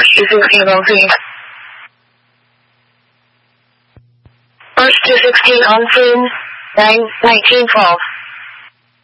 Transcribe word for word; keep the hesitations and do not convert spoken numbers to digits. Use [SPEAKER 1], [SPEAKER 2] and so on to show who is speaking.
[SPEAKER 1] Rush two sixteen on scene. Rush two sixteen on scene. nine nineteen twelve.